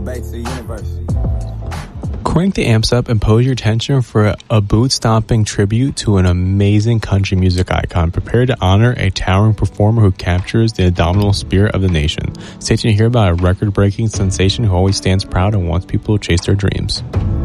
Back to the universe. Crank the amps up and pose your attention for a boot-stomping tribute to an amazing country music icon. Prepare to honor a towering performer who captures the indomitable spirit of the nation. Stay tuned to hear about a record-breaking sensation who always stands proud and wants people to chase their dreams.